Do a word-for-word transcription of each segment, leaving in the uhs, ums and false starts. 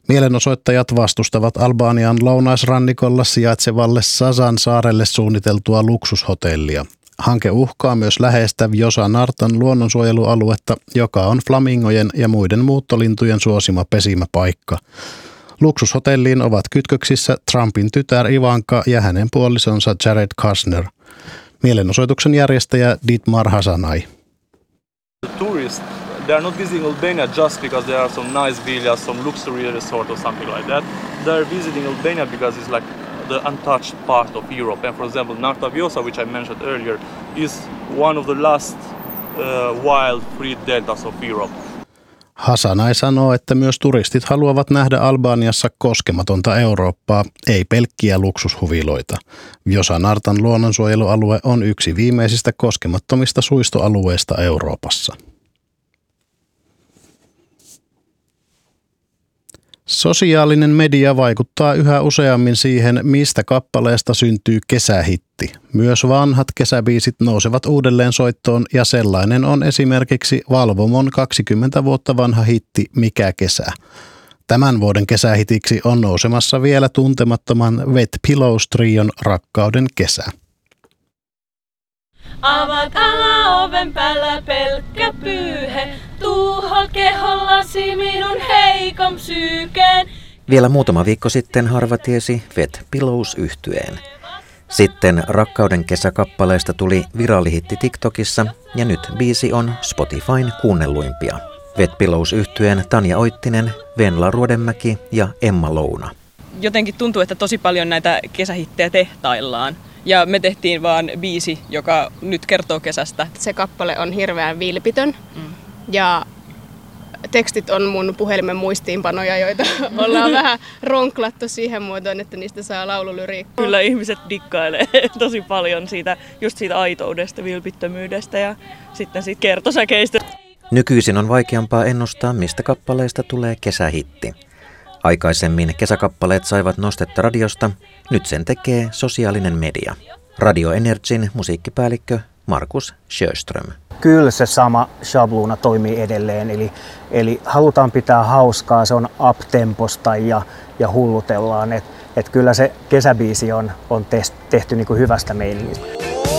Mielenosoittajat vastustavat Albanian lounaisrannikolla sijaitsevalle Sasan saarelle suunniteltua luksushotellia. Hanke uhkaa myös läheistä Vjosa-Nartan luonnonsuojelualuetta, joka on flamingojen ja muiden muuttolintujen suosima pesimäpaikka. Luksushotelliin ovat kytköksissä Trumpin tytär Ivanka ja hänen puolisonsa Jared Kushner. Mielenosoituksen järjestäjä Dietmar Hasanai. Tourists, they are not visiting Albania just because there are some nice villas, some luxury resort or something like that. They are visiting Albania because it's like the untouched part of Europe. And for example, Narta Vjosa, which I mentioned earlier, is one of the last uh, wild free deltas of Europe. Hasanai sanoo, että myös turistit haluavat nähdä Albaniassa koskematonta Eurooppaa, ei pelkkiä luksushuviloita. Vjosa-Nartan luonnonsuojelualue on yksi viimeisistä koskemattomista suistoalueista Euroopassa. Sosiaalinen media vaikuttaa yhä useammin siihen, mistä kappaleesta syntyy kesähitti. Myös vanhat kesäbiisit nousevat uudelleen soittoon ja sellainen on esimerkiksi Valvomon kaksikymmentä vuotta vanha hitti Mikä kesä. Tämän vuoden kesähitiksi on nousemassa vielä tuntemattoman Wet Pillows trion Rakkauden kesä. Avat alaoven päällä pelkkä pyyhe, tuuhol kehollasi minun heikom psyykeen. Vielä muutama viikko sitten harva tiesi Wet Pillows -yhtyeen. Sitten Rakkauden kesäkappaleesta tuli viraalihitti TikTokissa ja nyt biisi on Spotifyn kuunnelluimpia. Wet Pillows -yhtyeen Tanja Oittinen, Venla Ruodenmäki ja Emma Louna. Jotenkin tuntuu, että tosi paljon näitä kesähittejä tehtaillaan. Ja me tehtiin vaan biisi, joka nyt kertoo kesästä. Se kappale on hirveän vilpitön mm. ja tekstit on mun puhelimen muistiinpanoja, joita ollaan vähän ronklattu siihen muotoon, että niistä saa laululyriikkaa. Kyllä ihmiset dikkailee tosi paljon siitä, just siitä aitoudesta, vilpittömyydestä ja sitten siitä kertosäkeistä. Nykyisin on vaikeampaa ennustaa, mistä kappaleista tulee kesähitti. Aikaisemmin kesäkappaleet saivat nostetta radiosta, nyt sen tekee sosiaalinen media. Radio Energyn musiikkipäällikkö Markus Sjöström. Kyllä se sama shabluuna toimii edelleen, eli, eli halutaan pitää hauskaa, se on up-temposta ja, ja hullutellaan. Et, et kyllä se kesäbiisi on, on test, tehty niin kuin hyvästä meiningistä.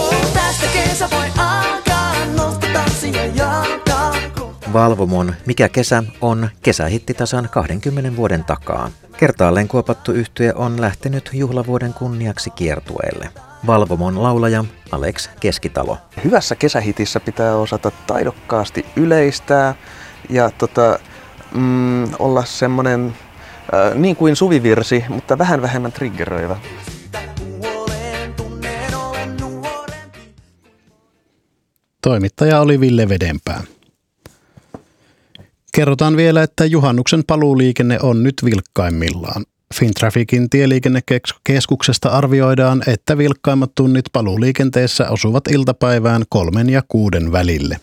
Valvomon Mikä kesä on kesähittitasan kaksikymmentä vuoden takaa. Kertaalleen kuopattu yhtye on lähtenyt juhlavuoden kunniaksi kiertueelle. Valvomon laulaja Alex Keskitalo. Hyvässä kesähitissä pitää osata taidokkaasti yleistää ja tota, mm, olla semmoinen äh, niin kuin suvivirsi, mutta vähän vähemmän triggeröivä. Toimittaja oli Ville Vedenpää. Kerrotaan vielä, että juhannuksen paluuliikenne on nyt vilkkaimmillaan. Fintrafficin tieliikennekeskuksesta arvioidaan, että vilkkaimmat tunnit paluuliikenteessä osuvat iltapäivään kolmen ja kuuden välille.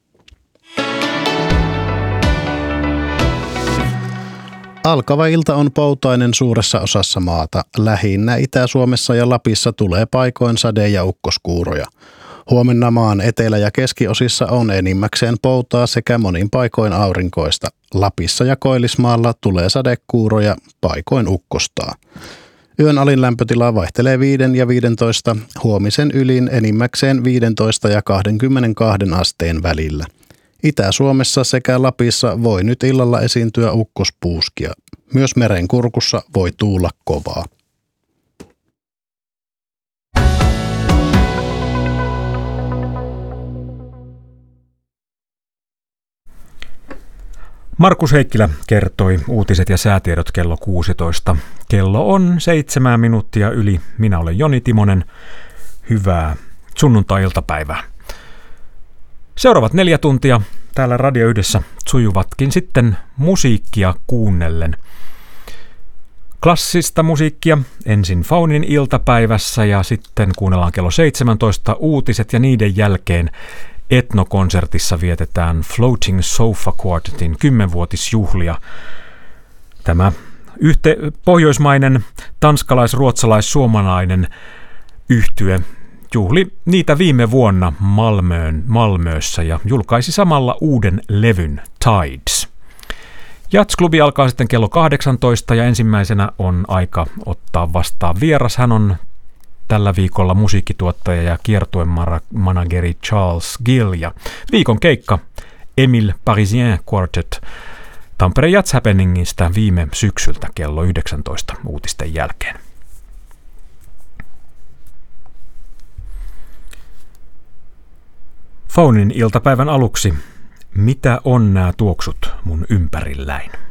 Alkava ilta on poutainen suuressa osassa maata. Lähinnä Itä-Suomessa ja Lapissa tulee paikoin sade- ja ukkoskuuroja. Huomenna maan etelä- ja keskiosissa on enimmäkseen poutaa sekä monin paikoin aurinkoista. Lapissa ja Koillismaalla tulee sadekuuroja, paikoin ukkostaa. Yön alin lämpötila vaihtelee viiden ja viidentoista, huomisen ylin enimmäkseen viisitoista ja kaksikymmentäkaksi asteen välillä. Itä-Suomessa sekä Lapissa voi nyt illalla esiintyä ukkospuuskia. Myös merenkurkussa voi tuulla kovaa. Markus Heikkilä kertoi uutiset ja säätiedot kello kuusitoista. Kello on seitsemän minuuttia yli. Minä olen Joni Timonen. Hyvää sunnuntai-iltapäivää. Seuraavat neljä tuntia täällä Radio Yhdessä sujuvatkin sitten musiikkia kuunnellen. Klassista musiikkia ensin Faunin iltapäivässä ja sitten kuunnellaan kello seitsemäntoista uutiset ja niiden jälkeen Etnokonsertissa vietetään Floating Sofa Quartetin kymmenvuotisjuhlia. Tämä yhte, pohjoismainen, tanskalais-ruotsalais-suomalainen yhtye juhli niitä viime vuonna Malmöön, Malmössä ja julkaisi samalla uuden levyn Tides. Jatsklubi alkaa sitten kello kahdeksantoista ja ensimmäisenä on aika ottaa vastaan vieras. Hän on tällä viikolla musiikkituottaja ja kiertueen manageri Charles Gill ja viikon keikka Emile Parisien Quartet Tampereen Jazz Happeningista viime syksyltä kello yhdeksäntoista uutisten jälkeen. Faunin iltapäivän aluksi. Mitä on nämä tuoksut mun ympärilläin?